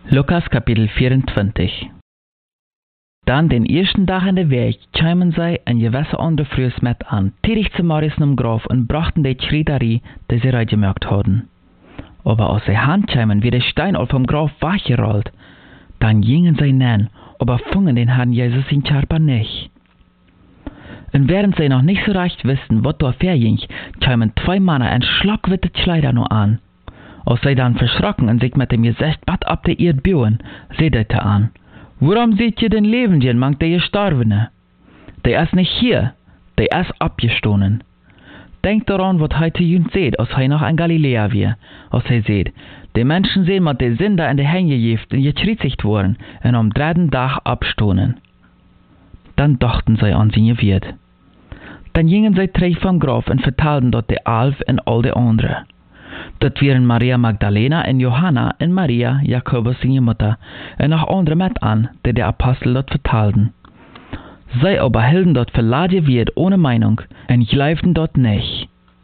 Lukas Kapitel 24. Dan den eersten dag in de week kwamen zij en gewisse andere vrouwen met aan, tierig zu Marius om Graf en brachten die Schriederie, die sie reingemacht hadden. Aber als sie heimkamen, wie der Stein al vom Graf weggerollt, dann gingen sie nähen, aber fungen den Herrn Jesus in Körper nicht. Und während sie noch nicht so recht wussten, was da verging, kamen zwei Männer in schlagwitte Kleider nur an. Als sie dann verschrocken und sich mit dem Gesicht bad ab der Erde bauen, redete an: Warum seht ihr den Lebenden, mangt der Gestorbene? Der ist nicht hier, der ist abgestoßen. Denkt daran, was heute jüngst seht, als er noch in Galiläa wir, als er seht, die Menschen sehen, mit der Sünder in die Hände gejeft und gekreuzigt worden und am dritten Tag abstoßen. Dann dachten sie an seine Wirt. Dann gingen sie zurück vom Grab und verteilten dort die Alf und all die anderen. Dort waren Maria Magdalena und Johanna und Maria, Jakobus seine Mutter, und noch andere mit an, die der Apostel dort verteilten. Sie aber hielten dort verlade wird ohne Meinung und glaubten dort nicht.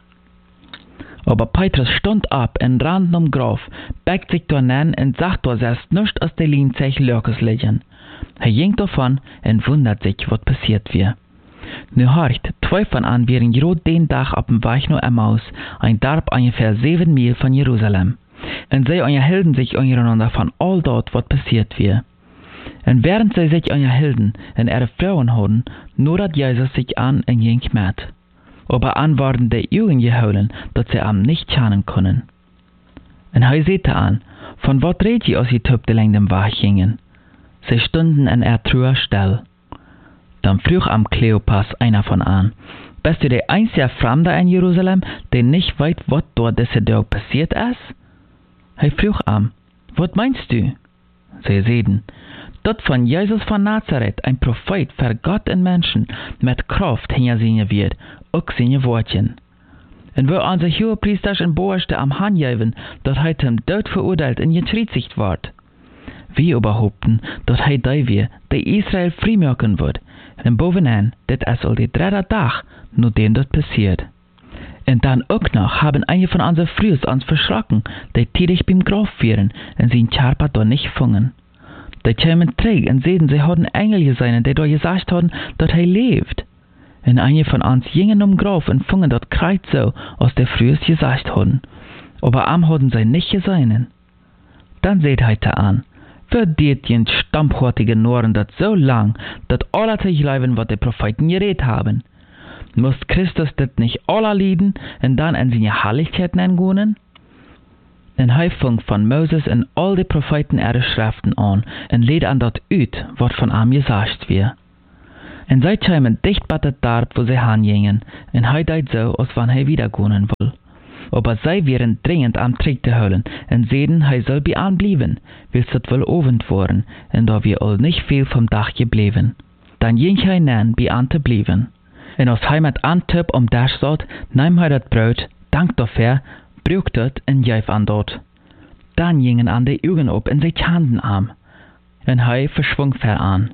Aber Petrus stund ab und rannte um Graf, beckt sich dort an und sagt dort erst nichts als der Lienzech Lörkes liegen. Er ging davon und wundert sich, was passiert wird. Nu horcht, zwei von an wären gerade den Tag auf dem Weg nach Emmaus, ein Darb ungefähr 7 Meilen von Jerusalem. Und sie unterhielten sich untereinander von all dort, was passiert wird. Und während sie sich unterhielten und ihre Frauen hatten, nur hat Jesus sich an und ging mit. Aber an waren die Augen geholen, dass sie am nicht schauen können. Und er sagte an: Von was redet ihr, als die Typ die lang dem Weg gingen? Sie stunden in truhe still. Dann frug am Kleopas einer von an: Bist du der einzige Fremde in Jerusalem, der nicht weiß, was dort diese Tag passiert ist? Er frug am: Was meinst du? Sie sagten: Dort von Jesus von Nazareth, ein Prophet für Gott und Menschen, mit Kraft hingesehen wird, auch seine Wortchen. Und wo unsere Hohepriester und Boerste am Hand geben, dass er zum Tod verurteilt und gekreuzigt wird. Wir behaupten, dass er da wir, der Israel freimachen wird. Und bovenaan, das ist al die 3. Tag, nachdem das passiert. Und dann auch noch haben einige von unseren Frühs uns verschrocken, die tätig beim Grab wären und sie in Körper dort nicht fangen. Die kamen zurück und sehen, sie hatten Engel gesehen, die dort gesagt haben, dass er lebt. Und einige von uns gingen um Grab und fangen dort Kreuz so, als die Frühs gesagt haben. Aber am hatten sie nicht gesehen. Dann seht heute an: Verdient den stampfhartigen Noren das so lang, dass alle sich glauben, was die Propheten geredet haben? Muss Christus das nicht alle leiden und dann in seine Herrlichkeit nennen? In Häufung von Moses und all die Propheten ihre Schriften an und lädt an dort ut, was von ihm gesagt wird. Und sie kamen dicht bei der Darb, wo sie hingingen, und er deit so, als wenn er wiedergehen will. Aber sie wären dringend am Trick zu holen und sehen, er soll bei ihnen bleiben, weil es wohl Abend waren, und da wir all nicht viel vom Dach geblieben. Dann ging er nähen, bei ihnen zu bleiben. Und als er mit Antip um Dach satt, nahm er das Brot, dank dafür, braucht es und gab an dort. Dann gingen an die Augen ab und sie Handen an. Und er verschwung ver an.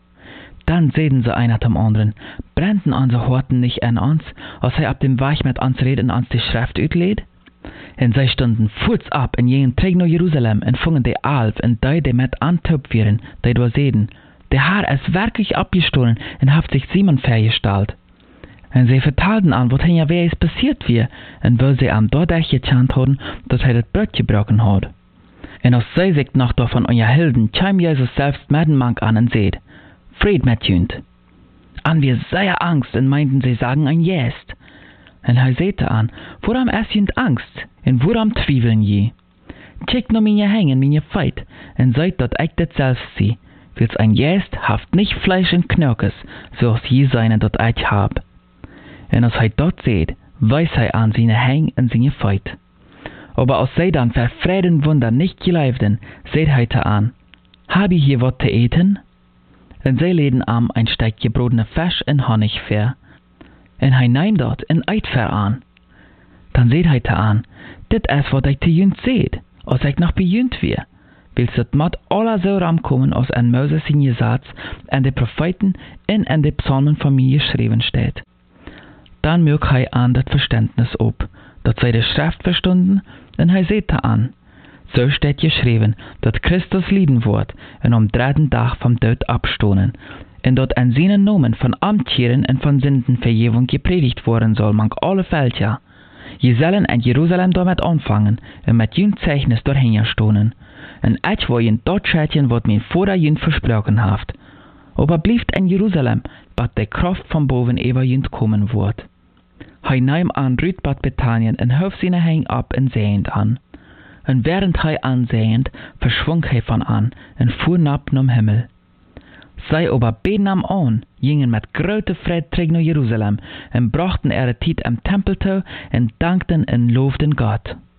Dann sehen sie einer zum anderen: Brennten unsere Horten nicht an uns, als er ab dem Weg mit uns redet und uns die Schrift utlädt? Und sie stunden fuß ab und gingen zurück nach Jerusalem und fungen die Alf und die mit antöp wären, die dort sehen: Der Herr ist wirklich abgestohlen und hat sich Simon vergestellt. Und sie vertalten an, was hier wer ist passiert wir, und wo sie am Dordach gechant haben, dass er das Brot gebrochen hat. Und als sie sich noch davon unterhielten, kam Jesus selbst mit dem Mann an und seht: Fried mit jünd. An wir sehr Angst und meinten, sie sagen ein Jest. Und er sagte an: Woran ist jünd Angst, und woran zwiefeln je? Checkt nur meine Hänge, meine Feit, und seid, dass ich das selbst sie, weil's ein Jest haft nicht Fleisch und Knöckes, so als je seine, dat ich hab. Und als er dort seht, weiß er an seine Hänge und seine Feit. Aber als sie dann für Frieden Wunder nicht geleibten, seht er an: Hab ich hier was zu eten? Und sie läden am ein Stück gebrodene Fisch und Honig für. Und er nahm dort und eit für an. Dann seht er an: Dit ist, was ich zu jünd seht, als ich noch bei jünd wir. Willst du mit aller so rankommen, als an Moses in Gesetz, an die Propheten und an die Psalmen von mir geschrieben steht. Dann mög er an das Verständnis ob, dass sie die Schrift verstunden, und er seht an: So steht geschrieben, dat Christus lieden wordt en am dritten Tag vom Tod abstonen, en dat an seinen Namen von Amtscheren en von Sündenvergebung gepredigt worden soll, mang alle Völker. Je zullen in Jerusalem damit anfangen en met jun Zeichnis doorheen stonen. En etwas wo jun dort schätjen, wat mein Vater jun versprochen haft. Aber blieft in Jerusalem, bat die Kraft von boven über jun kommen wird. Hij nahm an Ruth bad Bethanien en hof seine Hang ab en sehend an. En während hij ansehend, verschwang hij van an en fuhr nab nom Himmel. Zij aber beten am an, gingen met grote Fried terug naar Jerusalem en brachten ihre Tijd am Tempel toe en dankten en loofden Gott.